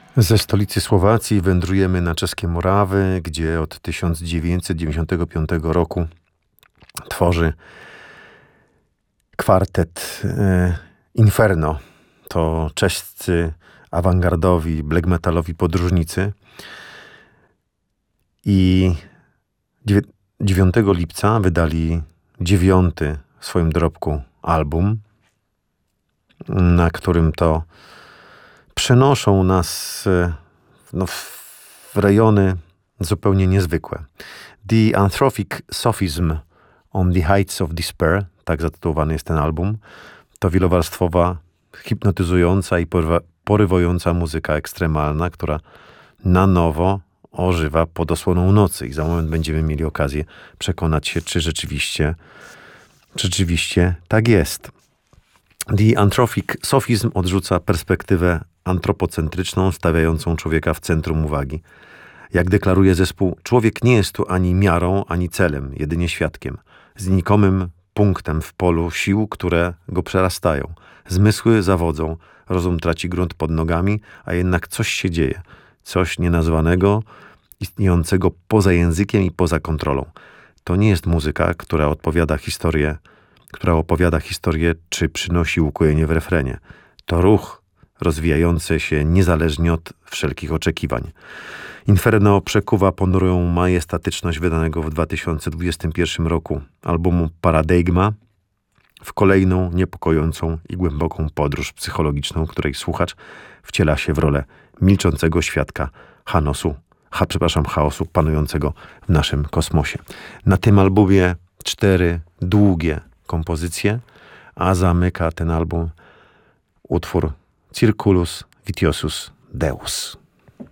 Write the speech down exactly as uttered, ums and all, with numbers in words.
Ze stolicy Słowacji wędrujemy na czeskie Morawy, gdzie od tysiąc dziewięćset dziewięćdziesiątego piątego roku tworzy kwartet e, Inferno. To czescy awangardowi, black metalowi podróżnicy. I dziewiątego lipca wydali dziewiąty w swoim dorobku album, na którym to przenoszą nas no, w rejony zupełnie niezwykłe. The Anthropic Sophism on the Heights of Despair, tak zatytułowany jest ten album, to wielowarstwowa, hipnotyzująca i porywająca muzyka ekstremalna, która na nowo ożywa pod osłoną nocy i za moment będziemy mieli okazję przekonać się, czy rzeczywiście, rzeczywiście tak jest. The Anthropic Sophism odrzuca perspektywę antropocentryczną, stawiającą człowieka w centrum uwagi. Jak deklaruje zespół, człowiek nie jest tu ani miarą, ani celem, jedynie świadkiem. Znikomym punktem w polu sił, które go przerastają. Zmysły zawodzą, rozum traci grunt pod nogami, a jednak coś się dzieje. Coś nienazwanego, istniejącego poza językiem i poza kontrolą. To nie jest muzyka, która odpowiada historię, która opowiada historię, czy przynosi ukojenie w refrenie. To ruch rozwijający się niezależnie od wszelkich oczekiwań. Inferno przekuwa ponurą majestatyczność wydanego w dwa tysiące dwudziestym pierwszym roku albumu Paradigma w kolejną niepokojącą i głęboką podróż psychologiczną, której słuchacz wciela się w rolę milczącego świadka Hanosu, ha, przepraszam, chaosu panującego w naszym kosmosie. Na tym albumie cztery długie kompozycje, a zamyka ten album utwór Circulus Vitiosus Deus.